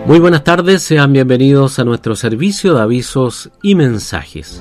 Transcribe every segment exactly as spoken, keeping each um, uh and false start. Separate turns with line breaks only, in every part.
Muy buenas tardes, sean bienvenidos a nuestro servicio de avisos y mensajes.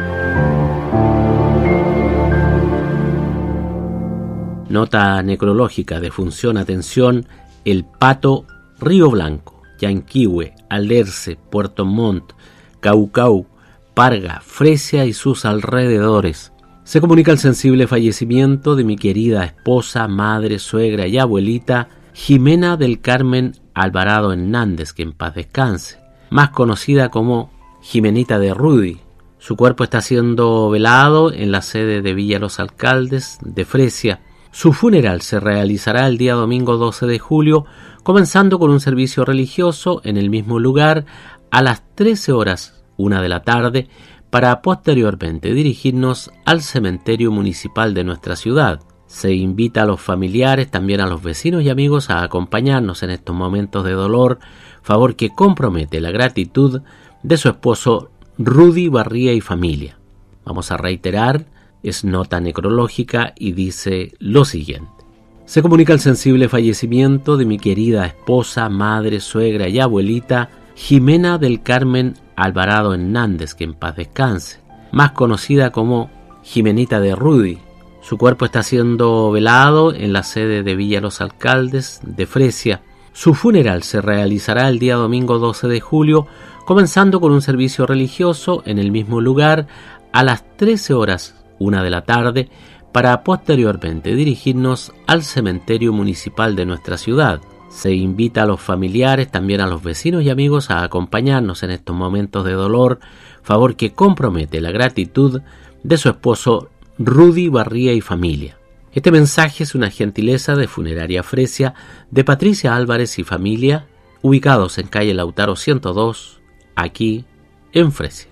Nota necrológica: defunción, atención, El Pato, Río Blanco, Yanquihue, Alerce, Puerto Montt, Caucau, Parga, Fresia y sus alrededores. Se comunica el sensible fallecimiento de mi querida esposa, madre, suegra y abuelita, Jimena del Carmen Alvarado Hernández, que en paz descanse, más conocida como Jimenita de Rudy. Su cuerpo está siendo velado en la sede de Villa Los Alcaldes de Fresia. Su funeral se realizará el día domingo doce de julio, comenzando con un servicio religioso en el mismo lugar a las trece horas, una de la tarde, para posteriormente dirigirnos al cementerio municipal de nuestra ciudad. Se invita a los familiares, también a los vecinos y amigos, a acompañarnos en estos momentos de dolor, favor que compromete la gratitud de su esposo Rudy Barría y familia. Vamos a reiterar, es nota necrológica y dice lo siguiente. Se comunica el sensible fallecimiento de mi querida esposa, madre, suegra y abuelita, Jimena del Carmen Alvarado Hernández, que en paz descanse, más conocida como Jimenita de Rudy. Su cuerpo está siendo velado en la sede de Villa Los Alcaldes de Fresia. Su funeral se realizará el día domingo doce de julio, comenzando con un servicio religioso en el mismo lugar a las trece horas, una de la tarde, para posteriormente dirigirnos al cementerio municipal de nuestra ciudad. Se invita a los familiares, también a los vecinos y amigos, a acompañarnos en estos momentos de dolor, favor que compromete la gratitud de su esposo Rudy Barría y familia. Este mensaje es una gentileza de Funeraria Fresia de Patricia Álvarez y familia, ubicados en calle Lautaro ciento dos, aquí en Fresia.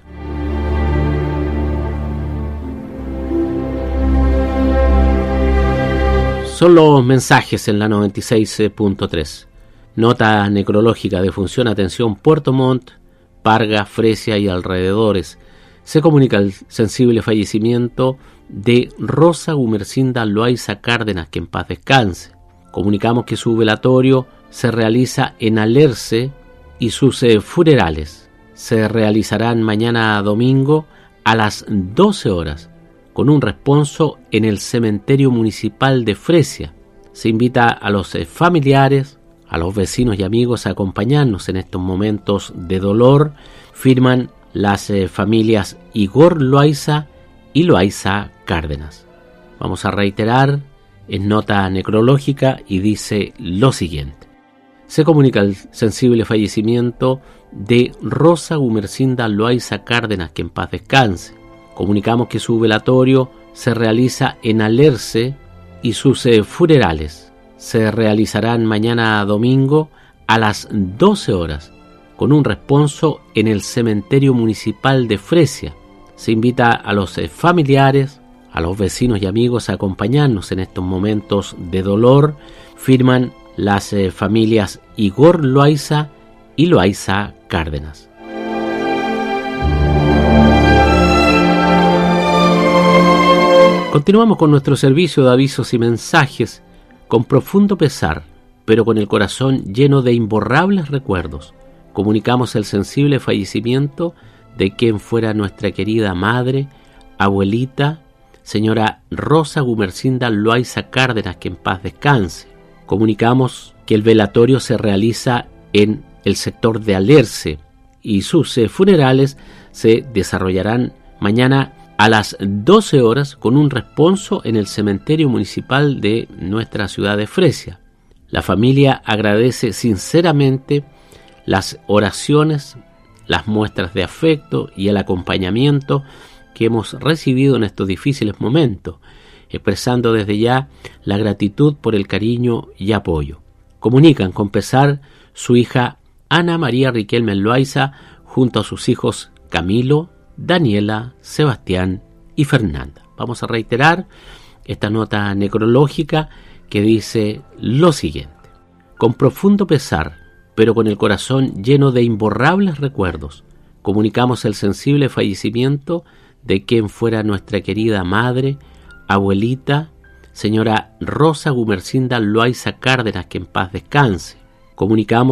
Son los mensajes en la noventa y seis punto tres. Nota necrológica: defunción, atención, Puerto Montt, Parga, Fresia y alrededores. Se comunica el sensible fallecimiento de Rosa Gumercinda Loaiza Cárdenas, que en paz descanse. Comunicamos que su velatorio se realiza en Alerce y sus eh, funerales se realizarán mañana domingo a las doce horas, con un responso en el cementerio municipal de Fresia. Se invita a los eh, familiares, a los vecinos y amigos a acompañarnos en estos momentos de dolor. Firman las eh, familias Igor Loaiza y Loaiza Cárdenas. Vamos a reiterar, en nota necrológica y dice lo siguiente. Se comunica el sensible fallecimiento de Rosa Gumercinda Loaiza Cárdenas, que en paz descanse. Comunicamos que su velatorio se realiza en Alerce y sus eh, funerales se realizarán mañana domingo a las doce horas, con un responso en el cementerio municipal de Fresia. Se invita a los eh, familiares, a los vecinos y amigos a acompañarnos en estos momentos de dolor. Firman las eh, familias Igor Loaiza y Loaiza Cárdenas. Continuamos con nuestro servicio de avisos y mensajes. Con profundo pesar, pero con el corazón lleno de imborrables recuerdos, comunicamos el sensible fallecimiento de quien fuera nuestra querida madre, abuelita, señora Rosa Gumercinda Loaiza Cárdenas, que en paz descanse. Comunicamos que el velatorio se realiza en el sector de Alerce y sus eh, funerales se desarrollarán mañana a las doce horas, con un responso en el cementerio municipal de nuestra ciudad de Fresia. La familia agradece sinceramente las oraciones, las muestras de afecto y el acompañamiento que hemos recibido en estos difíciles momentos, expresando desde ya la gratitud por el cariño y apoyo. Comunican con pesar su hija Ana María Riquelme Loaiza junto a sus hijos Camilo, Daniela, Sebastián y Fernanda. Vamos a reiterar esta nota necrológica que dice lo siguiente. Con profundo pesar, pero con el corazón lleno de imborrables recuerdos, comunicamos el sensible fallecimiento de quien fuera nuestra querida madre, abuelita, señora Rosa Gumercinda Loaiza Cárdenas, que en paz descanse. Comunicamos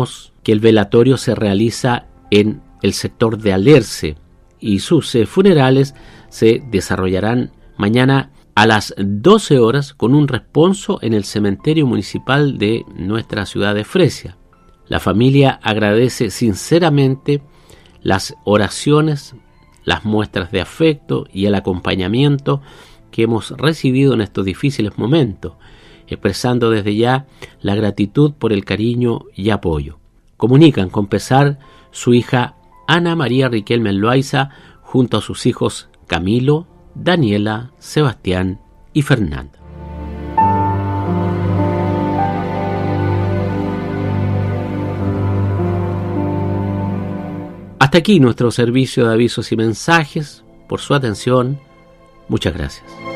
que el velatorio se realiza en el sector de Alerce y sus eh, funerales se desarrollarán mañana a las doce horas con un responso en el cementerio municipal de nuestra ciudad de Fresia. La familia agradece sinceramente las oraciones, las muestras de afecto y el acompañamiento que hemos recibido en estos difíciles momentos, expresando desde ya la gratitud por el cariño y apoyo. Comunican con pesar su hija Ana María Riquelme Loaiza junto a sus hijos Camilo, Daniela, Sebastián y Fernanda. Hasta aquí nuestro servicio de avisos y mensajes. Por su atención, muchas gracias.